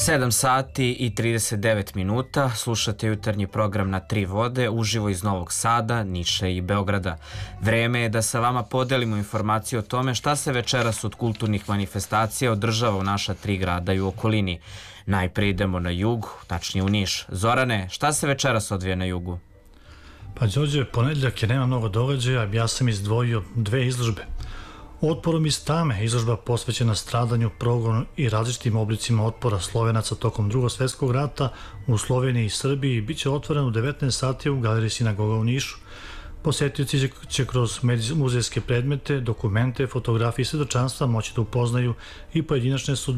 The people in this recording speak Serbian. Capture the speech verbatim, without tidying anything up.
sedam sati i trideset devet minuta, slušate jutarnji program na Tri vode, uživo iz Novog Sada, Niša i Beograda. Vreme je da sa vama podelimo informaciju o tome šta se večeras od kulturnih manifestacija održava u naša tri grada i u okolini. Najpre idemo na jug, tačnije u Niš. Zorane, šta se večeras odvija na jugu? Pa Đorđe, ponedjeljak je nema mnogo događaja, ja sam izdvojio dve izložbe. Otporom iz tame, izložba posvećena stradanju, progonu i različitim oblicima otpora Slovenaca tokom Drugog svjetskog rata u Sloveniji i Srbiji, bit će otvorena u devetnaest sati u Galeriji Sinagoga u Nišu. Posetioci će kroz muzejske predmete, dokumente, fotografije i svedočanstva moći da upoznaju i pojedinačne